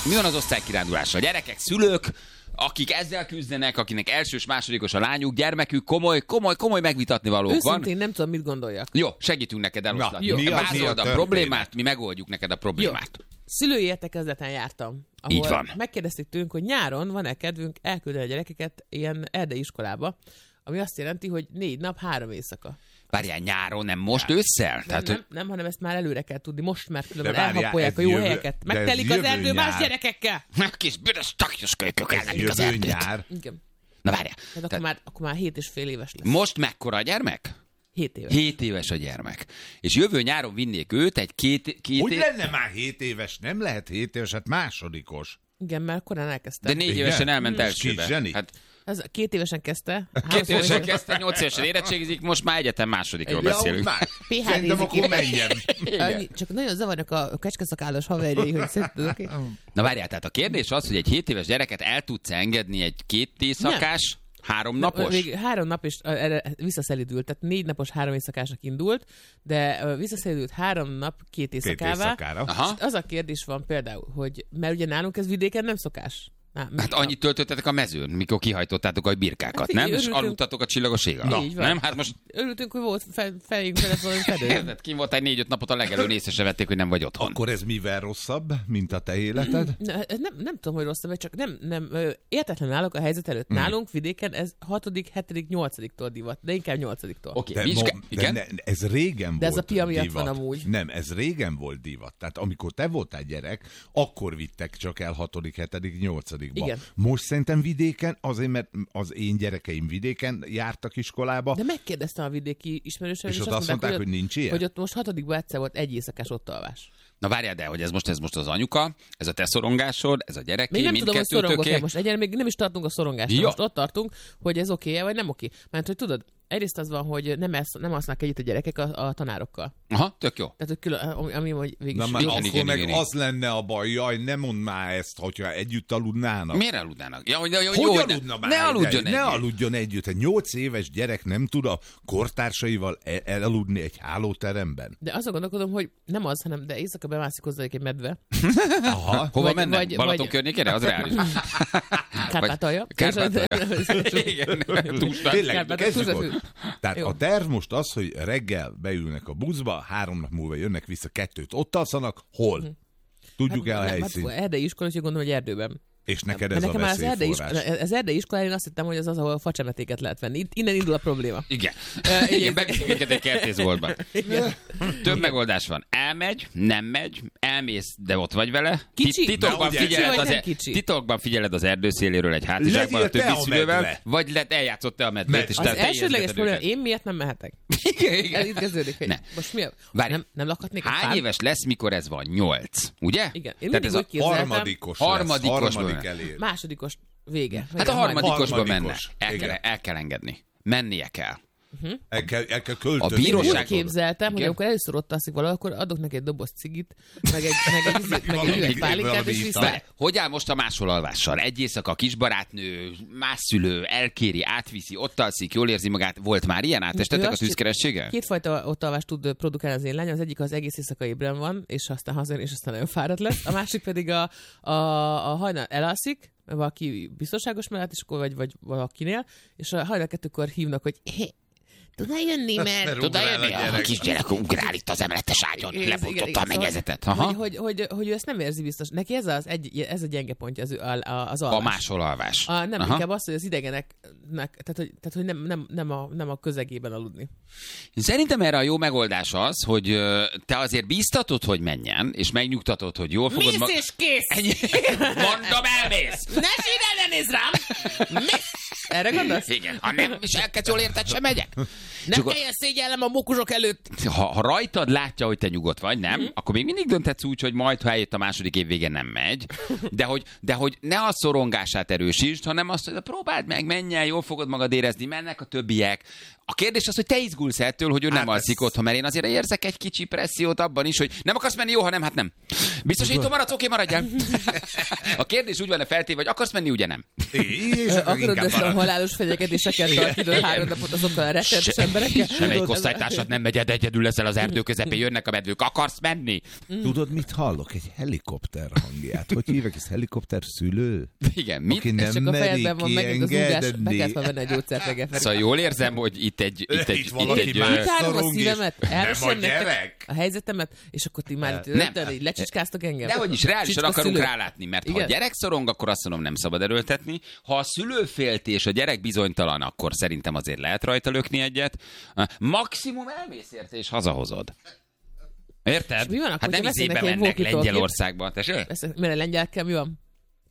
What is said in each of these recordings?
Mi van az osztálykirándulással? Gyerekek, szülők, akik ezzel küzdenek, akinek elsős, másodikos a lányuk, gyermekük, komoly megvitatni valók van. Őszintén nem tudom, mit gondoljak. Jó, segítünk neked eloszlatni. Vázold a problémát, mi megoldjuk neked a problémát. Jó. Szülői értekezleten jártam, ahol Így van. megkérdezték tőlünk, hogy nyáron van-e kedvünk elküldeni a gyerekeket ilyen erdei iskolába, ami azt jelenti, hogy 4 nap, 3 éjszaka. Várjál, nyáron, nem most ősszel? Nem, hanem ezt már előre kell tudni, most mert különben elhappolják a jó helyeket. Megtelik az erdő más gyerekekkel. Kis büdös taknyos kölykök elmentik az Jövő erdőt. nyár. Igen. Na várjál. Tehát akkor már 7,5 éves lesz. Most mekkora a gyermek? 7 éves. 7 éves a gyermek. És jövő nyáron vinnék őt egy két Hogy lenne már 7 éves? Nem lehet 7 éves, hát másodikos. Igen, mert korán elkezdte. De 4 évesen elment elsőbe. Zseni. Hát Az 2 évesen kezdte. 2 évesen kezdte, 8 évesen érettségizik, most már egyetem másodikról beszélünk. Már. PhD-zik. Szerintem akkor menjen. Csak nagyon zavarnak a kecskeszakállas haverjai, hogy szerinted, oké? Na várjál, tehát a kérdés az, hogy egy 7 éves gyereket el tudsz engedni egy 2 éjszakás, 3 napos? Még 3 nap és visszaszelidült, tehát 4 napos 3 éjszakásnak indult, de visszaszelidült 3 nap 2 éjszakává. éjszakára. Aha. Az a kérdés van például, hogy mert ugye nálunk ez vidéken nem szokás. Hát annyit töltöttetek a mezőn, mikor kihajtottátok a birkákat, Hát nem? így És örültünk. aludtatok a csillagos ég alatt. Így van. Nem? Hát most Örültünk, hogy volt fejünk felett valami fedő. érted, kim volt egy 4-5 napot a legelőn, észre se vették, hogy nem vagy otthon. Akkor ez mivel rosszabb, mint a te életed? Nem tudom, hogy rosszabb, csak nem értetlen állok a helyzet előtt. Nálunk vidéken ez 6., 7., 8-tól divat, de inkább 8-tól. Oké, De, igen? ez régen De ez volt a pia miatt divat. van amúgy. Nem, ez régen volt divat. Tehát amikor te voltál gyerek, akkor vittek csak el 6., 7., 8-ba. Igen. Most szerintem vidéken, azért mert az én gyerekeim vidéken jártak iskolába, De megkérdeztem a vidéki ismerősöm, és ott azt mondták, hogy nincs ilyen? Hogy ott most 6-ban egyszer volt egy éjszakás ott alvás. Na várjál, de hogy ez most az anyuka, ez a te szorongásod, ez a gyereké, Még nem tudom, hogy szorongok-e mindkettőtöké. most. Egyre még nem is tartunk a szorongásra. Jó. Most ott tartunk, hogy ez oké-e, vagy nem oké. Mert hogy tudod, egyrészt az van, hogy nem alsznak együtt a gyerekek a tanárokkal. Aha, tök jó. Tehát, hogy külön, ami hogy végig Na is. már Igen, akkor igen, meg igen. az lenne a baj, jaj, ne mondd már ezt, hogyha együtt aludnának. Miért aludnának? Ja, hogy Hogy aludna már ne aludjon együtt? Ne együtt. aludjon együtt. Egy 8 éves gyerek nem tud a kortársaival elaludni egy hálóteremben. De azon gondolkodom, hogy nem az, hanem de éjszaka bemászik hozzájuk egy medve. Aha. Hova Vagy- mennek? vagy- Balaton vagy- környékére? Az reális. Kárpátalja. Kárpátalja. Igen, túlsnál. Tényleg, Kárpátalja, kezdjük túlzatű. ott. Tehát Jó. a terv most az, hogy reggel beülnek a buszba, 3 nap múlva jönnek vissza, 2-t ott alszanak, hol? Tudjuk el a helyszínt. Erdei iskola, úgyhogy gondolom, hogy erdőben. És neked Mert ez a nekem már veszélyforrás. az erdei iskola, én azt hittem, hogy az az, ahol facsemetéket lehet venni. Innen indul a probléma. Igen. Igen, beviszünk őket egy kertészboltba. Több megoldás van. Elmegy, nem megy, elmész, de ott vagy vele. Kicsi? Titokban De ugye, figyeled, kicsi vagy az, nem kicsi? titokban figyeled az erdőszéléről egy hátizsákban a Legyél te többi a szülővel, medve. vagy eljátszott te a medvét, és Az te elsődleges érzed probléma, őket. én miért nem mehetek? Igen, Ez igen. itt kezdődik, hogy Ne. most mi a... Várj. Nem lakhatnék egy Hány fán? éves lesz, mikor ez van? 8, ugye? Igen. Én Tehát mindig ez úgy képzeltem, Harmadikos Harmadikos lesz, harmadik benne. elér. másodikos vége. Hát a harmadikosba menne. Harmadikos. Igen. El kell engedni. Mennie kell. El kell A költözni. bíróság- Úgy képzeltem, hogy Igen. amikor először ott alszik valahol, akkor adok neki egy doboz cigit, meg egy üveg pálinkát, és vissza. Várj, hogy áll most a másolalvással? Egy éjszaka a kisbarátnő, más szülő, elkéri, átviszi, ott alszik, jól érzi magát. Volt már ilyen? Átestetek Ő a azt tűzkerességgel? Kétfajta ottalvást tud produkálni az én lányom. Az egyik az egész éjszaka ébren van, és aztán hazajön, és aztán nagyon fáradt lesz. A másik pedig a hajnal elalszik, valaki biztonságos mellett, és akkor vagy valakinél, és a hajnal 2-kor hívnak, hogy tudnál jönni, mert... Tudod, a kisgyerek ugrál itt az emeletes ágyon, Igen, lebontotta a igen, mennyezetet. Szóval, Aha. hogy ő ezt nem érzi biztos. Neki ez a gyenge pontja az A alvás. másolalvás. Nem, Aha. inkább az, hogy az idegeneknek, tehát hogy nem a közegében aludni. Szerintem erre a jó megoldás az, hogy te azért bíztatod, hogy menjen, és megnyugtatod, hogy jól fogod Mész és kész! Ennyi. Mondom, elmész! Ne sírjál, ne nézz rám! Mész! Erre gondolsz? Igen, ha nem, és elkezd jól érted, sem megyek. Nem kelljen szégyellem a mokuzsok előtt! Ha rajtad látja, hogy te nyugodt vagy, nem? Akkor még mindig dönthetsz úgy, hogy majd, ha eljött a második év vége, nem megy. De hogy ne a szorongását erősítsd, hanem azt, hogy próbáld meg, menj el, jól fogod magad érezni, mennek a többiek. A kérdés az, hogy te izgulsz ettől, hogy ő nem alszik otthon, mert én azért érzek egy kicsi pressziót abban is, hogy nem akarsz menni, jó, ha nem, hát nem. Biztosító maradsz, oké, maradjál. A kérdés úgy van feltéve, hogy akarsz menni, ugye nem. Akarod ezt a halálos fenyegetéseket tartani 3 napot azokkal a rettenetes emberekkel? Semmelyik osztálytársad nem megy egyedül leszel az erdő közepén, jönnek a medvők, akarsz menni? Tudod, mit hallok? Egy helikopter hangját. Hogy hívják, ez helikopter szülő? Igen, mit? Aki nem Csak a fejedben van megint az ugás, be engedni. kellett venni egy gyógyszert reggel. Szóval jól érzem, hogy itt valaki más. Kitárom a szorong is. szívemet, Nem a elmesem nektek gyerek. a helyzetemet, és akkor ti már Nem. így lecsicskáztok engem. Dehogy is, reálisan Csicska akarunk szülő. rálátni, mert ha Igen. a gyerek szorong, akkor azt mondom, nem szabad erőltetni. Ha a szülő félti és a gyerek bizonytalan, akkor szerintem azért lehet rajta lökni egyet. Maximum elmész érte és hazahozod. Érted? És mi van akkor, Hát nem ha izébe vesznek egy mennek walkie-talkie-t? Lengyelországba. Mert a lengyelekkel mi van?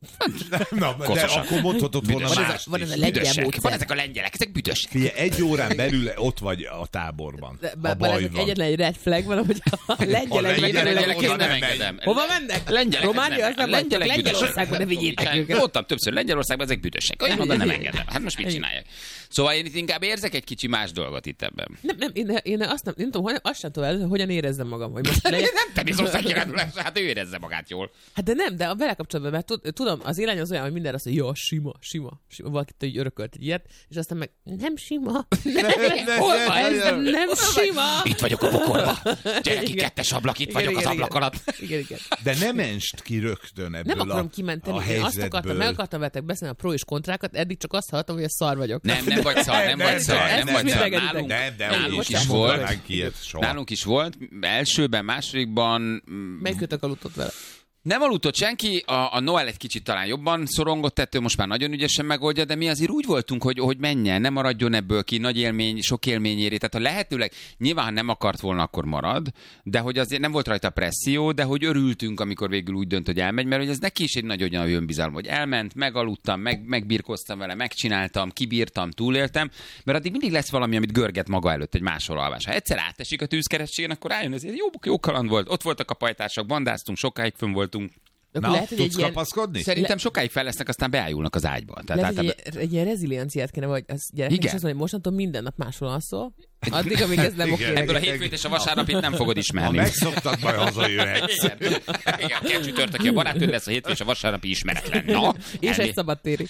Na, de Koszosak. akkor mondhatod volna Van ez a- mást van ez a is. lengyel Büdösek. módszer. Van ezek a lengyelek, ezek büdösek. Figyelj, 1 órán belül ott vagy a táborban. Ha baj van. Egyetlen egy red flag van, hogy a lengyelek A Én a lengyelek oda nem nem engedem. Hova mennek? Lengyelek Románia, az nem vagy, csak büdösek. Lengyelországban ne vigyétek őket. Voltam többször Lengyelországban, ezek büdösek. Olyan oda nem engedem. Hát most mit csinálják? Szóval én itt inkább érzek egy kicsi más dolgot itt ebben. Nem, én azt nem tudom, azt sem tudom, hogyan érezzem magam. Hogy most Nem te bizonság kirándulás, hát ő érezze magát jól. Hát de nem, de a vele kapcsolatban, mert tudom, az élány az olyan, hogy mindenre azt mondja, jó, sima. Valakit így örökölt egy ilyet, és aztán meg nem sima. Hol van ez? Nem sima. Itt vagyok a bokorba. Gyere ki, Igen. 2-es ablak, itt Igen, vagyok az igen, ablak igen. alatt. Igen. De nem menst ki rögtön ebből Nem akarom a kimenteni. Én azt helyzetből. akartam, meg akartam veletek beszélni a pro és kontrákat, eddig csak azt hallottam, hogy a szar vagyok. Nem vagy szar, nem vagy szar. Nálunk, De nálunk úgy is sem volt. mondanánk ilyet soha. Nálunk is volt. Elsőben, másodikban Melyikőtök aludtott vele? nem aludtott senki, a Noel egy kicsit talán jobban szorongott ettől, most már nagyon ügyesen megoldja, de mi azért úgy voltunk, hogy menjen, nem maradjon ebből ki, nagy élmény, sok élmény éri. Tehát a lehetőleg, nyilván ha nem akart volna, akkor marad, de hogy azért nem volt rajta presszió, de hogy örültünk, amikor végül úgy dönt, hogy elmegy, mert hogy ez neki is egy nagy olyan önbizalom, hogy elment, megaludtam, megbirkoztam vele, megcsináltam, kibírtam, túléltem, mert addig mindig lesz valami, amit görget maga előtt egy másolalvás. Ha egyszer átesik a tűzkeresztségén, akkor rájön, ez jó kaland volt. Ott voltak a pajtások, bandáztunk, sokáig fönn voltunk. Akkor Na, lehet, hogy egy tudsz ilyen, kapaszkodni? Szerintem sokáig fel lesznek, aztán beájulnak az ágyba. Tehát lehet, hogy egy ilyen rezilienciát kéne, vagy az gyereknek is Igen. azt mondja, hogy mostantól minden nap máshol alszol, addig, amíg ez nem oké. ebből a neked. hétfőt és a vasárnapit nem fogod Ha ismerni. megszoktad, majd hazajöhetsz. Igen, kell csütörtöki a barátod lesz, a hétfő és a vasárnapi ismeretlen. Na, És egy szabadtéri.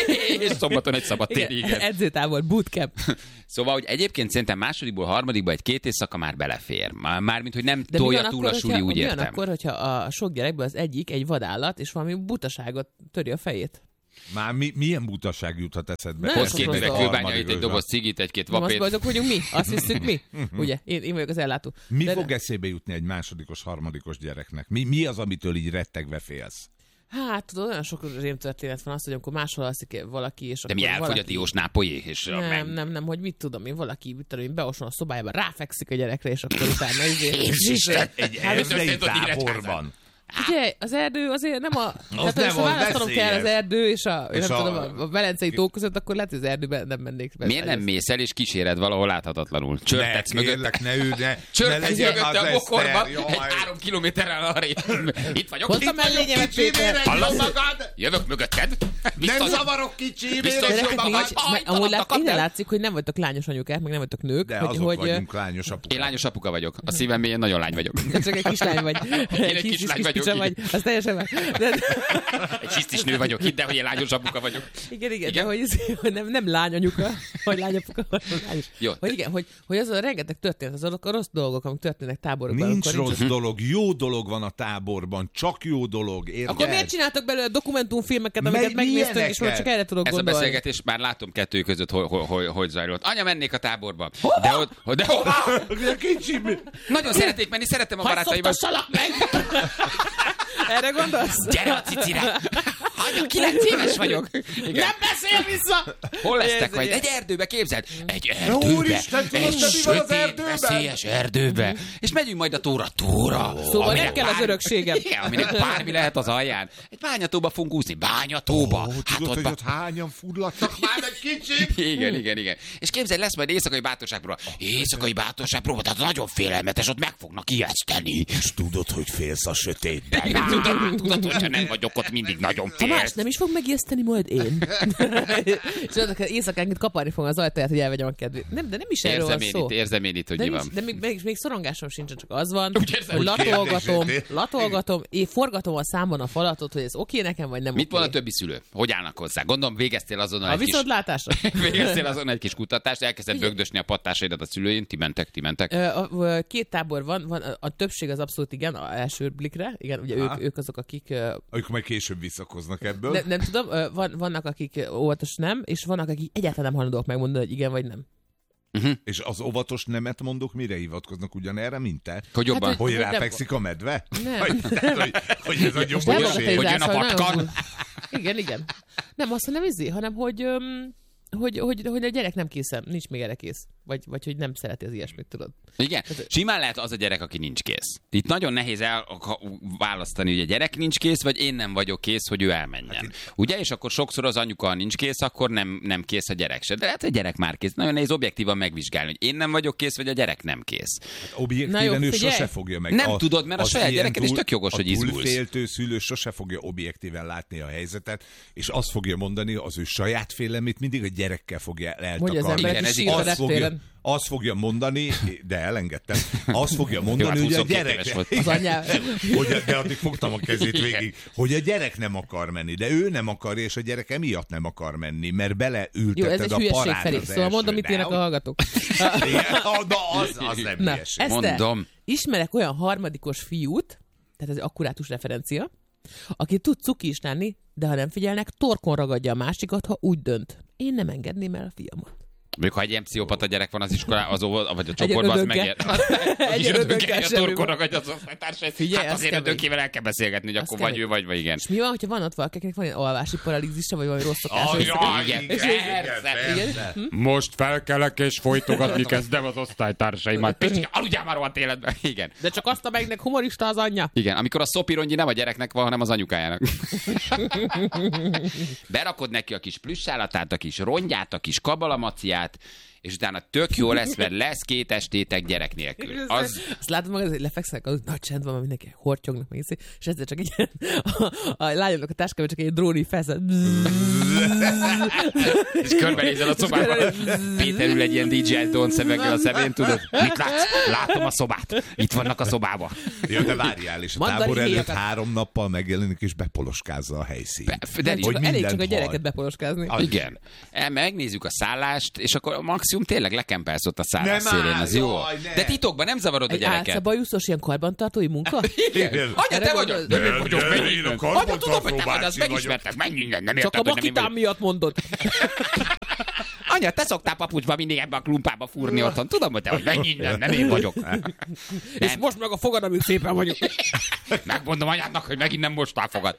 és szombaton egy szabadtéri, igen. Edzőtábor, bootcamp. Szóval, hogy egyébként szerintem másodikból, harmadikba egy 2 éjszaka már belefér. Mármint, hogy nem De mi tolja van túl akkor, a suli, hogyha- úgy mi van értem. akkor, hogyha a sok gyerekből az egyik egy vadállat, és valami butaságot töri a fejét? Már milyen butaság juthat eszedbe? Nem, Hoz sok 2 rossz üveg dolog. kőbányait, egy doboz cigit, egy-két Nem azt vapét. boldog vagyunk mi? Azt hiszük mi? Ugye? Én vagyok az ellátó. Mi De- fog eszébe jutni egy másodikos, harmadikos gyereknek? Mi az, amitől így rettegve félsz? Hát tudod, olyan sok rémtörténet van az, hogy amikor máshol alszik valaki, és De mi akkor elfogy a valaki... diós nápolyé, és Nem, hogy mit tudom én, valaki, mit tudom én, beoson a szobájába, ráfekszik a gyerekre, és akkor utána Isten! Egy Hát, erdei történt ott táborban. Ugye, az erdő azért nem a... Tehát, nem, ha az választanom kell az veszélyes. erdő és a, És nem a- tudom, a Velencei tó között, akkor lehet, hogy az erdőben nem mennék be. Miért nem mész el és kíséred valahol láthatatlanul? Csörtetsz Ne, mögött. kérlek, ne ülj, ne Csörtetsz legyen mögötte az a bokorba, Eszter, egy jaj. 3 kilométerrel arrébb. Itt vagyok. Hoztam mellényemet, Péter! Hallasz magad? Jövök mögötted. Nem Biztos, zavarok kicsi, Biztos, miért hogy Gyerekek, jobban nincs, vagy. mert amúgy innen látszik, hogy nem vagytok lányos anyukák, meg nem vagytok nők. De hogy, azok hogy, vagyunk lányos apukák. Én lányos apuka vagyok. A szívem mélyén nagyon lány vagyok. te csak egy kislány vagy. egy kislány vagyok, kicsa vagy. Az teljesen már. De, Egy csisztis nő vagyok, hidd el, hogy én lányos apuka vagyok. igen, de hogy nem lány anyuka, hogy lányapuka, hanem lányos. Jó. Hogy igen, hogy az a rengeteg történet, azok a rossz dolgok, amik történnek táborokban. Nincs amikor rossz dolog, jó dolog van a táborban, csak jó dolog, érted? Akkor miért csináltok belőle dokumentumfilmeket, amiket Meg megnéztünk, és milyeneket? most csak erre tudok Ez a gondolni? beszélgetés már látom kettő között, hogy zajlott. Anya, mennék a táborba. De Kicsi, nagyon szeretnék menni, szeretem a barátaimmal. meg! Erre gondolsz? Gyere a cicire! Anya, 9 éves vagyok. Igen. Nem beszél vissza! Hol lesztek Ez- majd? Egy erdőbe, képzeld? Egy erdőbe. Úristen, tudod, Egy te mi van az sötét, erdőben? veszélyes erdőbe. És megyünk majd a tóra. Szóval Aminek nem kell az bármi- örökségem. Igen, aminek bármi lehet az alján. Egy bányatóba fogunk úszni. Bányatóba. Hát Tudod, ott hogy ott hányan furladtak már egy kicsit? Igen. És képzeld, lesz majd éjszakai bátorságpróba. Éjszakai bátorságpróba, tehát nagyon félelmetes, ott meg fognak ijeszteni. És tudod, hogy félsz a sötétben. Tudod, hogyha nem vagyok ott, mindig nagyon Ha más félsz. nem is fog megijeszteni, majd én. És annak éjszakánként kaparni fog az ajtaját, hogy elvegyem a kedvét. Nem, de nem is erről van szó. Érzem én itt, hogy mi van. De még szorongásom sincsen, csak az van, érzem, hogy hogy latolgatom, én forgatom a számban a falatot, hogy ez oké nekem, vagy nem Mit oké. mond a többi szülő? Hogy állnak hozzá? Gondolom végeztél azonnal A egy kis... viszontlátásra? Végeztél azon egy kis kutatást, elkezdett bögdösni a pattásaidat a szülőin, ti mentek. Két tábor van, a többség az abszolút igen, a első blikre, igen, ugye ők azok, akik... Ők majd később visszakoznak ebből. Nem tudom, vannak, akik óvatos nem, és vannak, akik egyáltalán nem hajlandóak megmondani, hogy igen vagy nem. És az óvatos nemet mondók mire hivatkoznak ugyanerre, mint te? Hogy jobban. Hogy nem- rápekszik a medve? Nem. Hogy ez a Most nem gyomoroség? Hogy jön a nagyon patkan? fura. Igen. Nem azt nem hanem hogy a gyerek nem készen, nincs még erre kész. Vagy hogy nem szereti az ilyesmit, tudod. Igen, simán lehet az a gyerek, aki nincs kész. Itt nagyon nehéz választani, hogy a gyerek nincs kész, vagy én nem vagyok kész, hogy ő elmenjen. Ugye? És akkor sokszor az anyuka nincs kész, akkor nem kész a gyerek se. De lehet, hogy a gyerek már kész. Nagyon nehéz objektívan megvizsgálni, hogy én nem vagyok kész, vagy a gyerek nem kész. Objektíven ő figyelj! sose fogja meg. Nem tudod, mert a az saját ilyen gyereked is tök jogos, hogy izgulsz. A túlféltő szülő sose fogja objektíven látni a helyzetet, és azt fogja mondani, az ő saját félemét mindig a gyerekkel fogja Mondja az eltakarni. emberek Igen, is ez sír igaz. a Azt fogja, reptéren. azt fogja mondani, de elengedtem, azt fogja Jó, mondani, hát hogy a 22 éves gyerek... volt. Az anyjával. De addig fogtam a kezét végig, hogy a gyerek nem akar menni, de ő nem akarja, és a gyerek emiatt nem akar menni, mert Jó, ez beleülteted egy a hülyeség, parát Feri. az Szóval mondom, mit elsőre. írnak a hallgatók. Igen, na, az nem Na, hülyeség. Eszter, Mondom. ismerek olyan harmadikos fiút, tehát ez egy akkurátus referencia, aki tud cuki is lenni, de ha nem figyelnek, torkon ragadja a másikat, ha úgy dönt. Én nem engedném el a fiamat. Mondjuk, ha egy ilyen pszichopata gyerek van az iskolában, vagy a csoportban, az ödönke. megér. Egy ödönke a semmi torkon van. ragadja az osztálytársait. Figyelj, Hát az azért kemény. ödönkével el kell beszélgetni, hogy Az akkor vagy kemény. ő, vagy igen. És mi van, hogyha van ott valaki, akinek van ilyen alvási paralízisa, vagy valami rossz szokás? Igen, persze. Igen. Most felkelek és folytogatni kezdem az osztálytársaimat. Picike, aludjál már rohadt életben. Igen. De csak azt a megnek humorista az anyja. Igen, amikor a szopirongyi nem a gyereknek van, hanem az anyukájának. Berakod neki a kis plüssállatát, a kis rongyát, a kis kabalamaciát, és utána tök jó lesz, mert lesz 2 estétek gyerek nélkül. Azt látod magad, hogy lefekszenek, az nagy csend van, mindenki hortyognak meg, és ezzel csak egy ilyen, a lányomnak a táskában csak egy dróni felszed. És körbenézel a szobában. Péter ül egy ilyen DJ Don szemekkel a szemén, tudod? Mit látsz? Látom a szobát. Itt vannak a szobában. Ja, de várjál, és a Mandarin tábor előtt héjakat. 3 nappal megjelenik, és bepoloskázza a helyszínt. De Hogy Elég csak a mindent gyereket hall. bepoloskázni. igen. Megnézzük a szállást, és akkor maximum tényleg lekempelsz ott a szállás Nem szélén, áll, az jó. jaj, ne. De titokban nem zavarod a Egy gyereket. álszabajuszos ilyen karbantartói munka? Igen. Anya, te Erre vagy gondolsz? nem én vagyok, De menj én a innen. Anya, tudom, hogy te vagy, karbantartó az bácsi megismertek, menj innen, nem Csak érted, a hogy nem én makitám vagyok. miatt mondod. Anya, te szoktál papucsba mindig ebbe a klumpába fúrni otthon. Tudom, hogy te vagy, menj innen, nem én vagyok. És most meg a fogadam, hogy szépen vagyok. Megmondom anyádnak, hogy megint nem mostál fogad.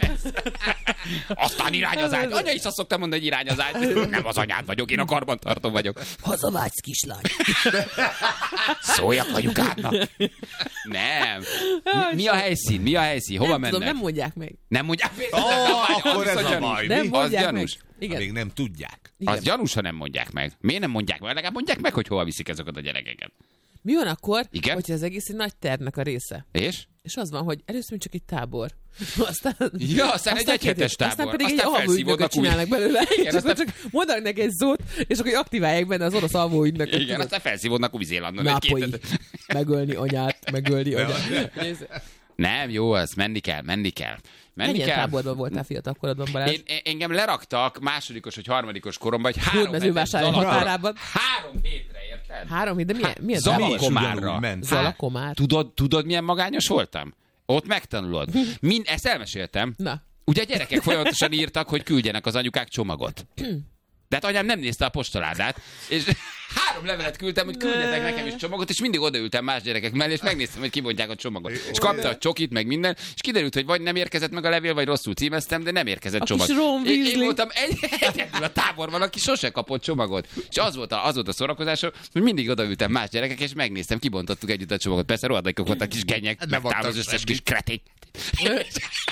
Aztán irány az ágy. Anya is azt szokta mondani, hogy irány az ágy. Nem az anyád vagyok, én a karbantartó vagyok. Hazavágysz, kislány. Szóljak anyukádnak. Nem. Mi a helyszín? Mi a helyszín? Hova Nem mennek? tudom, nem mondják meg. Nem mondják. Akkor ez a gyanús. baj. Nem Mi? mondják meg. gyanús. Igen. Még nem tudják. Igen. Az gyanús, ha nem mondják meg. Miért nem mondják meg? Legalább mondják meg, hogy hova viszik ezeket a gyerekeket. Mi van akkor, Igen? hogyha az egész egy nagy tervnek a része? És? És az van, hogy először még csak egy tábor. Aztán, Ja, aztán egy egyhetes tábor. Aztán pedig Aztán egy alvóügynököt felszívódnak új. csinálnak belőle. Igen, És aztán- akkor csak mondanak neki egy szót, és akkor aktiválják benne az orosz alvóügynököt. Igen, aztán felszívódnak Új-Zélandon. Nápolyi. Egy-két- Megölni anyát, megölni anyát. Nem, jó, az menni kell. Menni Milyen kell. táborban voltál fiatal korodban, Balázs? Engem leraktak másodikos vagy harmadikos koromban, egy 3 Hódmezővásárhely hetes határában. 3 hétre, érted? 3 hét, de milyen Zalakomárra. ugyanúgy ment. Zalakomár. Tudod, milyen magányos voltam? Ott megtanulod. Ezt elmeséltem. Na, Ugye a gyerekek folyamatosan írtak, hogy küldjenek az anyukák csomagot. De hát anyám nem nézte a postaládát, és 3 levelet küldtem, hogy küldjetek nekem is csomagot, és mindig odaültem más gyerekek mellé, és megnéztem, hogy kibontják a csomagot. És kapta a csokit, meg minden, és kiderült, hogy vagy nem érkezett meg a levél, vagy rosszul címeztem, de nem érkezett A csomag. kis Ron Én Weasley. voltam egyedül a táborban, aki sose kapott csomagot. És az volt a szórakozásom, hogy mindig odaültem más gyerekek, és megnéztem, kibontottuk együtt a csomagot. Persze rohadékok voltak kis genyek, meg az összes kis kretén.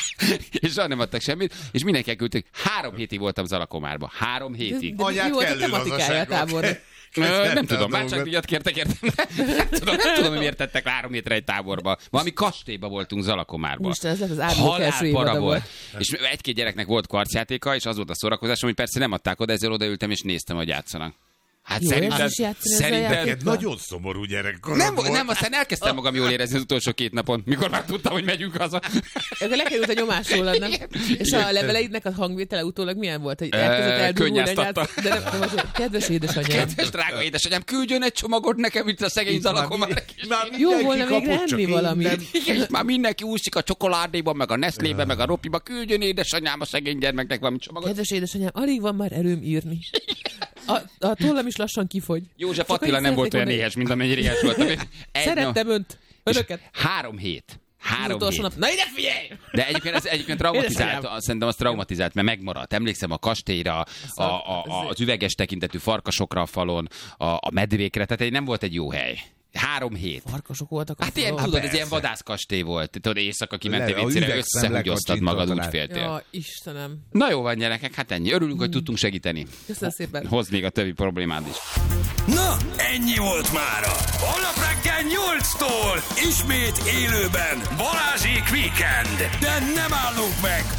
És soha nem adtak semmit, és mindenki elküldték. 3 hétig voltam Zalakomárba. 3 hétig. De mi volt a tematikája a tábornak? Nem tudom, már csak díjat kértek, értem. Nem tudom, hogy miért tettek 3 hétre egy táborba. Valami kastélyba voltunk Zalakomárba. Úristen, ez lett az árnyék első évada Halálpara volt. És egy-két gyereknek volt kartjátéka, és az volt a szórakozásom, hogy persze nem adták oda, ezzel odaültem, és néztem, hogy játszanak. Hát Jó, szerintem, és játszani ezzel szerintem Neked nagyon szomorú gyerekkorod volt. nem, aztán elkezdtem magam jól érezni az utolsó 2 napon, mikor már tudtam, hogy megyünk haza. Akkor lekerült a nyomás rólad, nem? És a leveleidnek a hangvétele utólag milyen volt? Hogy elkezdett eldurulni könnyáztatta. anyád, de nem, az, kedves édesanyám. Kedves drága édesanyám, küldjön egy csomagot nekem itt a szegény Zalakomár. Jó volna végre enni valamit. Igen, már mindenki úszik a csokoládéban, meg a Nestlébe, meg a Ropiba, küldjön édesanyám a szegény gyermeknek valami csomagot. Kedves édesanyám, alig van már erőm írni. A tollam is lassan kifogy. József Csak Attila annyit nem volt olyan szeretnék éhes, mint amennyire éhes voltam. Szerettem önt, önöket. 3 hét. Az 3 utolsó hét. nap. Na ide figyelj! De egyébként traumatizált, Édesanyám. szerintem az traumatizált, mert megmaradt. Emlékszem a kastélyra, az üveges tekintetű farkasokra a falon, a medvékre, tehát nem volt egy jó hely. 3 hét. Farkasok voltak. Hát ilyen, tudod, ez ilyen vadászkastély volt. Tudod, éjszaka kimentél Le, a vécére, üvegszemle összehúgyoztad magad, úgy kacsintott féltél. Ja, Istenem. Na jó van, gyerekek, hát ennyi. Örülünk, hogy tudtunk segíteni. Köszönöm szépen. Hozd még a többi problémád is. Na, ennyi volt mára. Holnap reggel 8-tól ismét élőben Balázsék Weekend. De nem állunk meg!